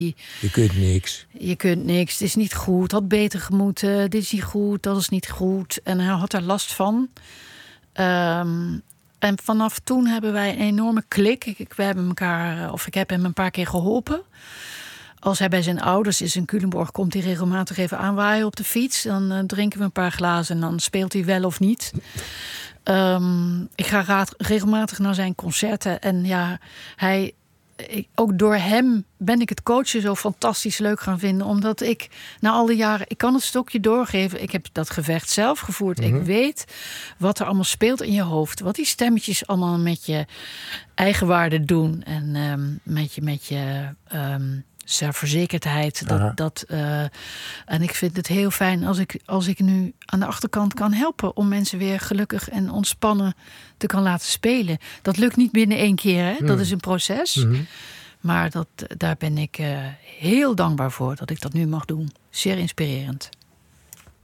Je kunt niks. Je kunt niks, het is niet goed, had beter gemoeten, dit is niet goed, dat is niet goed. En hij had er last van. En vanaf toen hebben wij een enorme klik. Ik heb hem een paar keer geholpen. Als hij bij zijn ouders is in Culemborg, komt hij regelmatig even aanwaaien op de fiets. Dan drinken we een paar glazen en dan speelt hij wel of niet. Ik ga regelmatig naar zijn concerten. En ja, ook door hem ben ik het coachen zo fantastisch leuk gaan vinden. Omdat ik na al die jaren, ik kan het stokje doorgeven. Ik heb dat gevecht zelf gevoerd. Mm-hmm. Ik weet wat er allemaal speelt in je hoofd. Wat die stemmetjes allemaal met je eigenwaarde doen. En met je zelfverzekerdheid. En ik vind het heel fijn als ik nu aan de achterkant kan helpen om mensen weer gelukkig en ontspannen te kan laten spelen. Dat lukt niet binnen 1 keer, hè? Dat is een proces. Mm-hmm. Maar daar ben ik heel dankbaar voor dat ik dat nu mag doen. Zeer inspirerend.